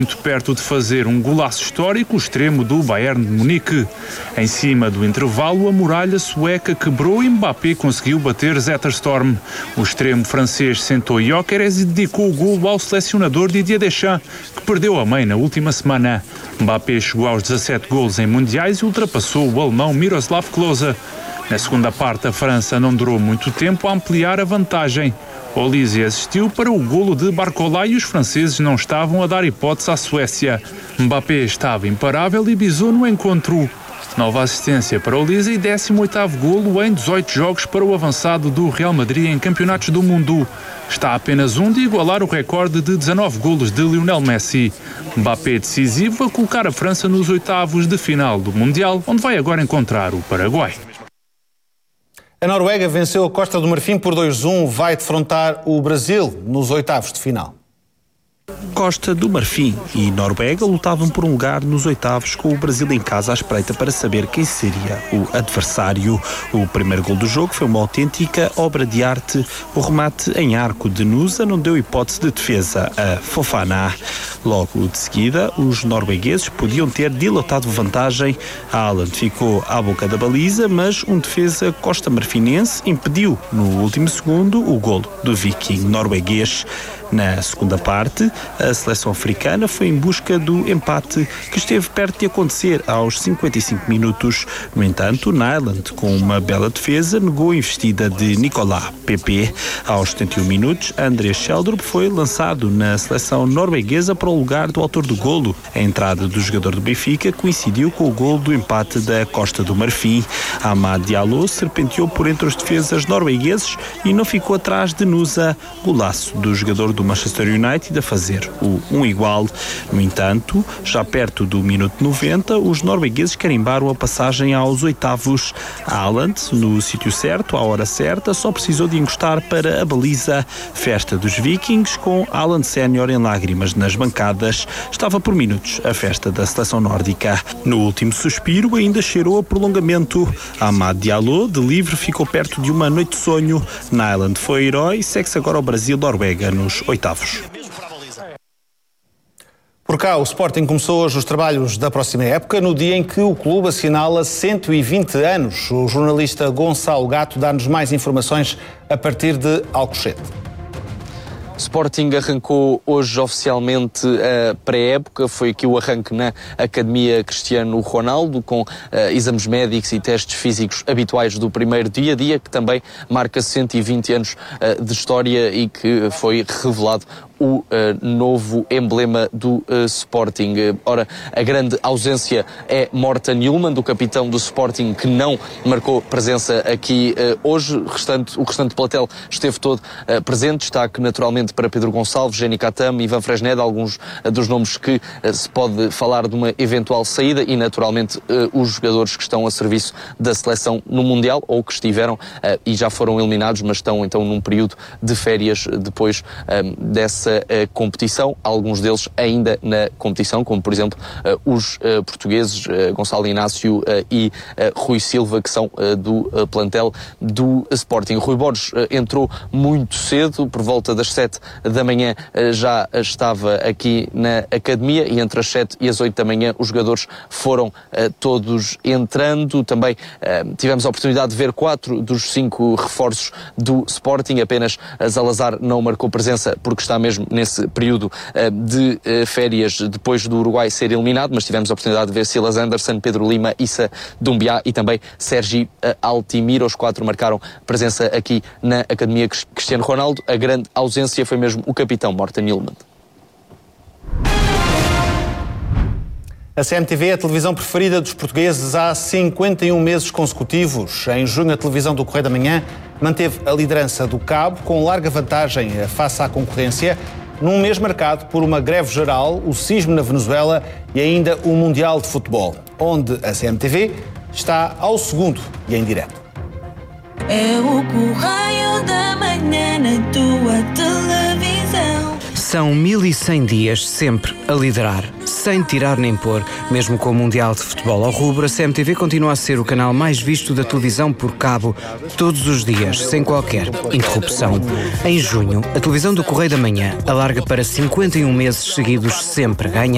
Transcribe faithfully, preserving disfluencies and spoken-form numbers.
muito perto de fazer um golaço histórico, o extremo do Bayern de Munique. Em cima do intervalo, a muralha sueca quebrou e Mbappé conseguiu bater Zetterstorm. O extremo francês sentou Gyökeres e dedicou o golo ao selecionador Didier Deschamps, que perdeu a mãe na última semana. Mbappé chegou aos dezassete golos em mundiais e ultrapassou o alemão Miroslav Klose. Na segunda parte, a França não durou muito tempo a ampliar a vantagem. Olise assistiu para o golo de Barcola e os franceses não estavam a dar hipótese à Suécia. Mbappé estava imparável e bisou no encontro. Nova assistência para Olise e décimo oitavo golo em dezoito jogos para o avançado do Real Madrid em campeonatos do mundo. Está a apenas um de igualar o recorde de dezanove golos de Lionel Messi. Mbappé decisivo a colocar a França nos oitavos de final do Mundial, onde vai agora encontrar o Paraguai. A Noruega venceu a Costa do Marfim por dois a um, vai defrontar o Brasil nos oitavos de final. Costa do Marfim e Noruega lutavam por um lugar nos oitavos, com o Brasil em casa à espreita para saber quem seria o adversário. O primeiro gol do jogo foi uma autêntica obra de arte. O remate em arco de Nusa não deu hipótese de defesa a Fofana. Logo de seguida, os noruegueses podiam ter dilatado vantagem. Haaland ficou à boca da baliza, mas um defesa costa-marfinense impediu no último segundo o golo do viking norueguês. Na segunda parte, a seleção africana foi em busca do empate, que esteve perto de acontecer aos cinquenta e cinco minutos. No entanto, Nyland, com uma bela defesa, negou a investida de Nicolas Pepe. Aos setenta e um minutos, André Sheldrup foi lançado na seleção norueguesa para o lugar do autor do golo. A entrada do jogador do Benfica coincidiu com o golo do empate da Costa do Marfim. Amad Diallo serpenteou por entre os defesas noruegueses e não ficou atrás de Nusa, golaço do jogador do do Manchester United a fazer o um igual. No entanto, já perto do minuto noventa, os noruegueses carimbaram a passagem aos oitavos. Haaland, no sítio certo, à hora certa, só precisou de encostar para a baliza. Festa dos Vikings, com Haaland sénior em lágrimas nas bancadas. Estava por minutos a festa da seleção nórdica. No último suspiro, ainda cheirou a prolongamento. Amad Diallo, de livre, ficou perto de uma noite de sonho. Nyland foi herói e segue-se agora ao Brasil-Noruega nos oitavos. Por cá, o Sporting começou hoje os trabalhos da próxima época, no dia em que o clube assinala cento e vinte anos. O jornalista Gonçalo Gato dá-nos mais informações a partir de Alcochete. Sporting arrancou hoje oficialmente a pré-época, foi aqui o arranque na Academia Cristiano Ronaldo, com uh, exames médicos e testes físicos habituais do primeiro dia, dia que também marca cento e vinte anos uh, de história e que foi revelado o uh, novo emblema do uh, Sporting. Ora, a grande ausência é Morten Hjulmand, do capitão do Sporting, que não marcou presença aqui uh, hoje. O restante, o restante platel esteve todo uh, presente. Destaque naturalmente para Pedro Gonçalves, Jenny Katam, Ivan Fresneda, alguns uh, dos nomes que uh, se pode falar de uma eventual saída, e naturalmente uh, os jogadores que estão a serviço da seleção no Mundial ou que estiveram uh, e já foram eliminados, mas estão então num período de férias depois uh, dessa a competição, alguns deles ainda na competição, como por exemplo uh, os uh, portugueses uh, Gonçalo Inácio uh, e uh, Rui Silva, que são uh, do uh, plantel do Sporting. Rui Borges uh, entrou muito cedo, por volta das sete da manhã uh, já estava aqui na academia, e entre as sete e as oito da manhã os jogadores foram uh, todos entrando. Também uh, tivemos a oportunidade de ver quatro dos cinco reforços do Sporting. Apenas Zalazar não marcou presença porque está mesmo nesse período uh, de uh, férias depois do Uruguai ser eliminado, mas tivemos a oportunidade de ver Silas Anderson, Pedro Lima, Issa Doumbia e também Sergi uh, Altimira. Os quatro marcaram presença aqui na Academia Cristiano Ronaldo. A grande ausência foi mesmo o capitão Morten Hjulmand. A C M T V é a televisão preferida dos portugueses há cinquenta e um meses consecutivos. Em junho, a televisão do Correio da Manhã manteve a liderança do cabo, com larga vantagem face à concorrência, num mês marcado por uma greve geral, o sismo na Venezuela e ainda o Mundial de Futebol, onde a C M T V está ao segundo e em direto. É o Correio da Manhã na tua televisão. São mil e cem dias sempre a liderar, sem tirar nem pôr. Mesmo com o Mundial de Futebol ao rubro, a C M T V continua a ser o canal mais visto da televisão por cabo, todos os dias, sem qualquer interrupção. Em junho, a televisão do Correio da Manhã alarga para cinquenta e um meses seguidos sempre a ganhar.